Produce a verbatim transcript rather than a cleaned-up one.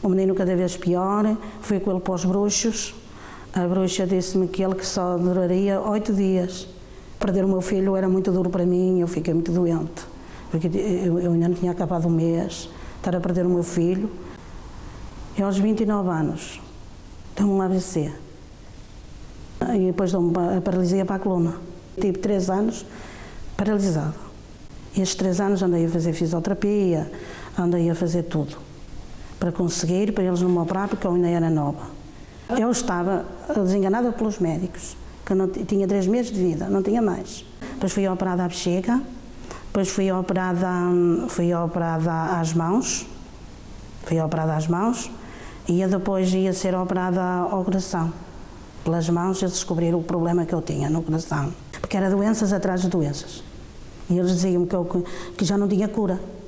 O menino cada vez pior, fui com ele para os bruxos. A bruxa disse-me que ele que só duraria oito dias. Perder o meu filho era muito duro para mim, eu fiquei muito doente. Porque eu, eu ainda não tinha acabado o mês, estar a perder o meu filho. E aos vinte e nove anos, deu-me um A V C. E depois deu-me a paralisia para a coluna. Tive três anos paralisado. E estes três anos andei a fazer fisioterapia, andei a fazer tudo. Para conseguir, para eles não me operar, porque eu ainda era nova. Eu estava desenganada pelos médicos, que eu não tinha três meses de vida, não tinha mais. Depois fui operada à bexiga, depois fui operada, fui operada às mãos, fui operada às mãos, e depois ia ser operada ao coração. Pelas mãos eles descobriram o problema que eu tinha no coração, porque era doenças atrás de doenças. E eles diziam que, eu, que já não tinha cura.